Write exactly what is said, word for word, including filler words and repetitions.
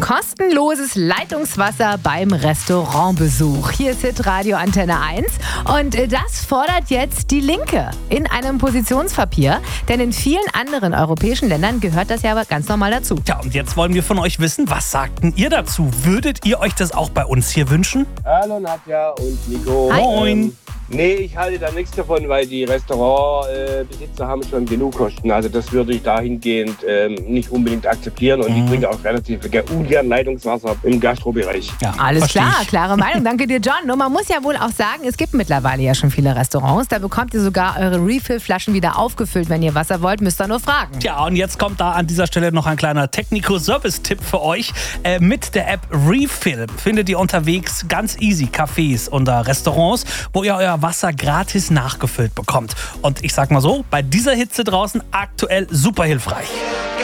Kostenloses Leitungswasser beim Restaurantbesuch. Hier ist Hitradio Antenne eins und das fordert jetzt die Linke in einem Positionspapier, denn in vielen anderen europäischen Ländern gehört das ja aber ganz normal dazu. Ja, und jetzt wollen wir von euch wissen, was sagten ihr dazu? Würdet ihr euch das auch bei uns hier wünschen? Hallo Nadja und Nico. Hi. Moin. Ähm, nee, ich halte da nichts davon, weil die Restaurantbesitzer haben schon genug Kosten. Also das würde ich dahingehend ähm, nicht unbedingt akzeptieren und Mhm. ich trinke auch relativ ungern Leitungswasser im Gastrobereich. Ja, Alles klar, ich. klare Meinung. Danke dir, John. Und man muss ja wohl auch sagen, es gibt mittlerweile ja schon viele Restaurants. Da bekommt ihr sogar eure Refill-Flaschen wieder aufgefüllt. Wenn ihr Wasser wollt, müsst ihr nur fragen. Tja, und jetzt kommt da an dieser Stelle noch ein kleiner Technico-Service-Tipp für euch. Äh, mit der App Refill findet ihr unterwegs ganz easy Cafés und Restaurants, wo ihr euer Wasser gratis nachgefüllt bekommt. Und ich sag mal so, bei dieser Hitze draußen aktuell super hilfreich.